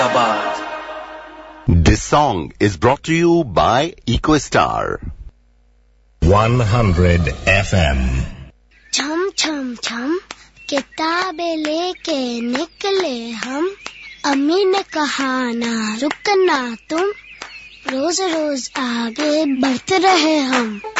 This song is brought to you by EcoStar 100 FM. छम छम छम किताबें लेके निकले हम, अम्मी ने कहा ना रुकना तुम, रोज रोज आगे बढ़ते रहे हम।